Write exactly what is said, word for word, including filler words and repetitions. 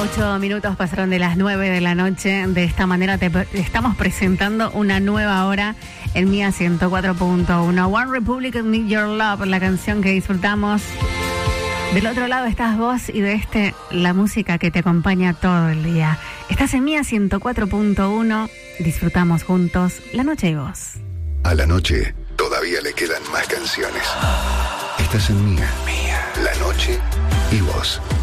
Ocho minutos pasaron de las nueve de la noche. De esta manera te te estamos presentando una nueva hora en Mía ciento cuatro punto uno. One Republic Need Your Love, la canción que disfrutamos. Del otro lado estás vos y de este la música que te acompaña todo el día. Estás en Mía ciento cuatro punto uno. Disfrutamos juntos la noche y vos. A la noche todavía le quedan más canciones. Estás en Mía, Mía, la noche y vos.